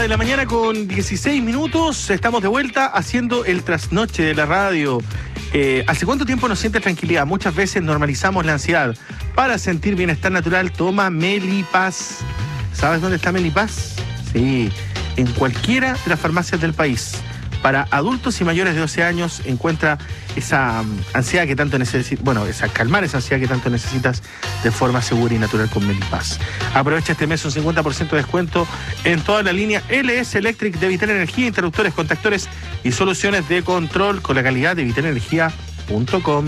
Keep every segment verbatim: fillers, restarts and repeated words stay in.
de la mañana con dieciséis minutos. Estamos de vuelta haciendo el trasnoche de la radio. Eh, ¿Hace cuánto tiempo nos sientes tranquilidad? Muchas veces normalizamos la ansiedad. Para sentir bienestar natural, toma Melipaz. ¿Sabes dónde está Melipaz? Sí, en cualquiera de las farmacias del país. Para adultos y mayores de doce años, encuentra esa um, ansiedad que tanto necesitas, bueno, esa, calmar esa ansiedad que tanto necesitas de forma segura y natural con Melipaz. Aprovecha este mes un cincuenta por ciento de descuento en toda la línea L S Electric de Vital Energía, interruptores, contactores y soluciones de control con la calidad de vital energía punto com.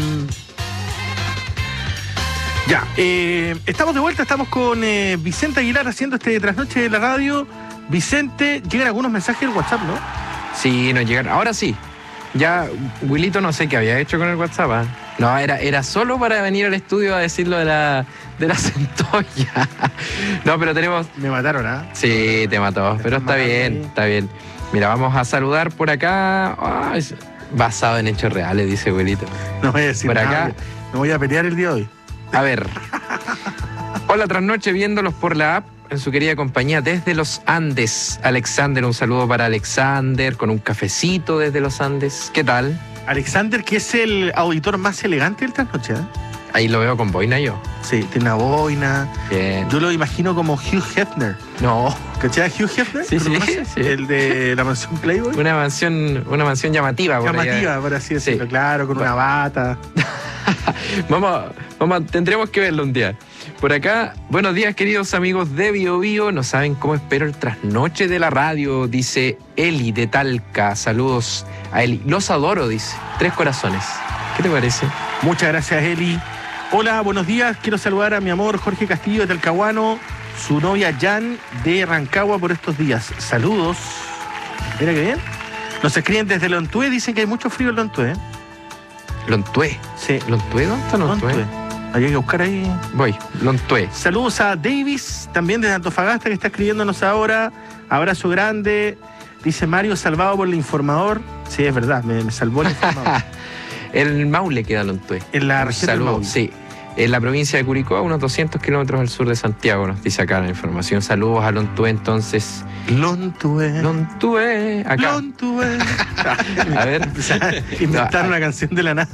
Ya, eh, estamos de vuelta, estamos con eh, Vicente Aguilar haciendo este trasnoche de la radio. Vicente, llegan algunos mensajes del WhatsApp, ¿no? Sí, nos llegaron. Ahora sí. Ya, Wilito no sé qué había hecho con el WhatsApp. ¿eh? No, era, era solo para venir al estudio a decir lo de la, de la centolla. No, pero tenemos... Me mataron, ¿ah? ¿eh? Sí, te mató, me pero está bien, ahí. Está bien. Mira, vamos a saludar por acá. Ay, basado en hechos reales, dice Wilito. No voy a decir por nada. Acá. No voy a pelear el día de hoy. A ver. Hola, trasnoche viéndolos por la app. En su querida compañía desde los Andes. Alexander, un saludo para Alexander con un cafecito desde los Andes. ¿Qué tal? Alexander, que es el auditor más elegante del trasnoche, ¿eh? Ahí lo veo con boina yo. Sí, tiene una boina. Bien. Yo lo imagino como Hugh Hefner. No. ¿Cachai a Hugh Hefner? Sí, sí, sí. El de la mansión Playboy. Una mansión, una mansión llamativa. Por llamativa, allá. por así decirlo, Sí. claro, con una bata. vamos, vamos, tendremos que verlo un día. Por acá, buenos días queridos amigos de Bio Bio. No saben cómo espero el trasnoche de la radio, dice Eli de Talca. Saludos a Eli. Los adoro, dice. Tres corazones. ¿Qué te parece? Muchas gracias, Eli. Hola, buenos días. Quiero saludar a mi amor Jorge Castillo de Talcahuano, su novia Jan de Rancagua por estos días. Saludos. Mira qué bien. Nos escriben desde Lontué, dicen que hay mucho frío en Lontué. Lontué. Sí. ¿Lontué? ¿Dónde está Lontué? Lontué. Hay que buscar ahí. Voy, Lontué. Saludos a Davis, también desde Antofagasta, que está escribiéndonos ahora. Abrazo grande. Dice Mario, salvado por el informador. Sí, es verdad, me, me salvó el informador. El Maule queda Lontué. En la región del Maule. Sí. En la provincia de Curicó, a unos doscientos kilómetros al sur de Santiago, nos dice acá la información. Saludos a Lontué, entonces. Lontué. Lontué. Acá. Lontué. A ver. Inventar no, una canción de la nada.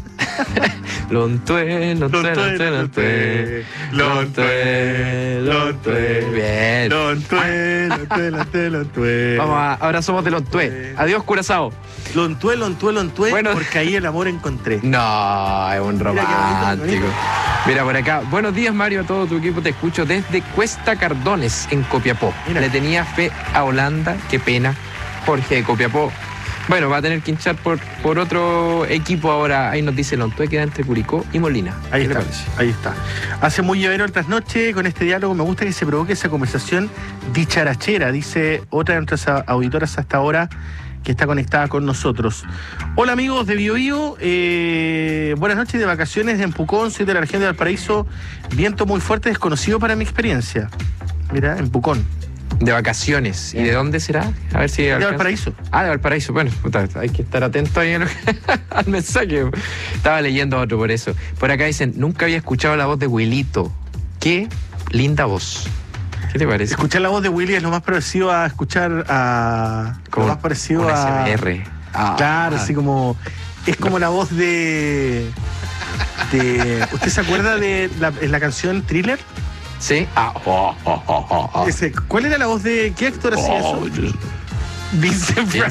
Lontué, Lontué, Lontué, Lontué. Lontué, Lontué. Bien. Lontué, Lontué, Lontué, Lontué. Vamos a, ahora somos de Lontué. Adiós, Curazao. Lontué, Lontué, Lontué, bueno, porque ahí el amor encontré. No, es un romántico. Mira, Mira por acá. Buenos días, Mario, a todo tu equipo. Te escucho desde Cuesta Cardones, en Copiapó. Mira. Le tenía fe a Holanda. Qué pena. Jorge de Copiapó. Bueno, va a tener que hinchar por, por otro equipo ahora. Ahí nos dice Lontué, queda entre Curicó y Molina. Ahí está, ahí está. Hace muy llevero el trasnoche con este diálogo. Me gusta que se provoque esa conversación dicharachera, dice otra de nuestras auditoras hasta ahora, que está conectada con nosotros. Hola amigos de Bio Bio, eh, buenas noches de vacaciones en Pucón, soy de la región de Valparaíso, viento muy fuerte, desconocido para mi experiencia. Mira, en Pucón. De vacaciones. ¿Y de dónde será? A ver si... De alcanza. Valparaíso. Ah, de Valparaíso. Bueno, puta, hay que estar atento ahí a lo que, al mensaje. Estaba leyendo otro por eso. Por acá dicen, nunca había escuchado la voz de Wilito. Qué linda voz. ¿Qué te parece? Escuchar la voz de Willy es lo más parecido a escuchar a... Como lo más parecido a... a... S M R. Ah, claro, así como... Es como la voz de... de ¿usted se acuerda de la, la canción Thriller? Sí. Ah, oh, oh, oh, oh. Ese, ¿cuál era la voz de... ¿Qué actor hacía oh, eso? Vincent